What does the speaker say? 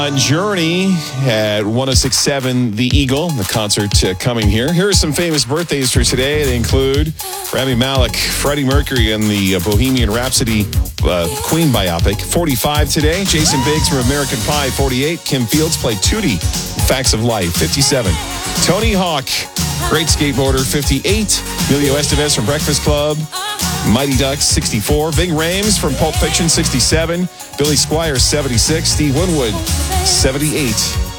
On Journey at 106.7 The Eagle, the concert coming here. Here are some famous birthdays for today. They include Rami Malek, Freddie Mercury, and the Bohemian Rhapsody Queen biopic. 45 today. Jason Biggs from American Pie, 48. Kim Fields played Tootie, Facts of Life, 57. Tony Hawk, great skateboarder, 58. Emilio Estevez from Breakfast Club, Mighty Ducks, 64. Ving Rhames from Pulp Fiction, 67. Billy Squire, 76. Steve Winwood, 78.